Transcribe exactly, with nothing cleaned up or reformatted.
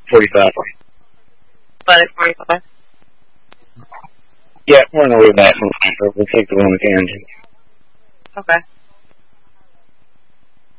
forty-five. Athletic forty-five. Yeah, we're gonna leave that. We'll take the one with the engine. Okay.